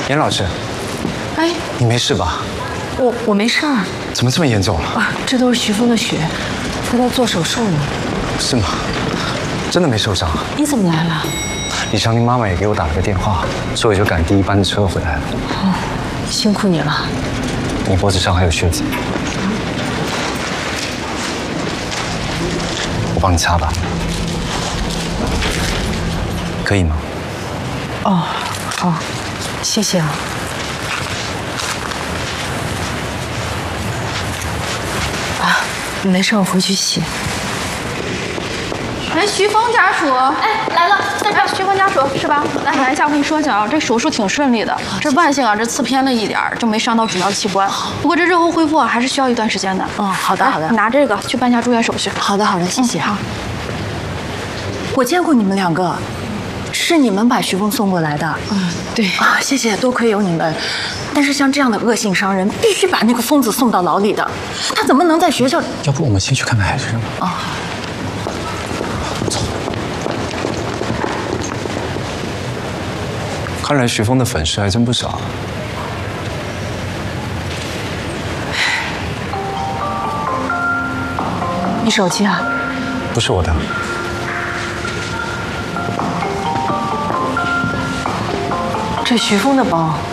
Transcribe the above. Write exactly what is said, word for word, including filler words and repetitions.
严老师， 哎， 你没事吧？ 我我没事儿。 怎么这么严重了？ 啊，这都是徐峰的血，他在做手术呢。 是吗？真的没受伤啊？ 你怎么来了？ 李祥林妈妈也给我打了个电话，说我就赶第一班的车回来了。 哦，辛苦你了。 你脖子上还有血渍，我帮你擦吧，可以吗？ 哦，好，谢谢啊。啊，没事，我回去洗。 哎，徐峰家属，哎，来了，哎，徐峰家属是吧？来来一下，我跟你说一下啊，这手术挺顺利的，这万幸啊，这刺偏了一点儿，就没伤到主要器官。不过这日后恢复啊，还是需要一段时间的。 嗯，好的好的， 你拿这个去办下住院手续。 好的好的，谢谢。 好。 我见过你们两个，是你们把徐峰送过来的。 嗯，对啊，谢谢，多亏有你们。但是像这样的恶性伤人，必须把那个疯子送到牢里的。他怎么能在学校？ 要不我们先去看看海生吧？ 啊。 看来徐峰的粉丝还真不少。 你手机啊？ 不是我的。 这徐峰的包。